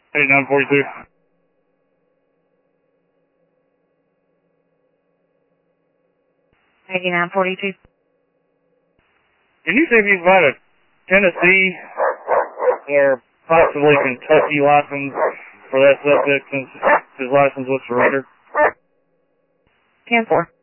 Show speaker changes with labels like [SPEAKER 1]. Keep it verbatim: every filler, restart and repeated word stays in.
[SPEAKER 1] eighty-nine forty-two.
[SPEAKER 2] eighty-nine forty-two.
[SPEAKER 1] Can you see if you can find a Tennessee or possibly Kentucky license for that subject since his license was surrendered?
[SPEAKER 2] ten four.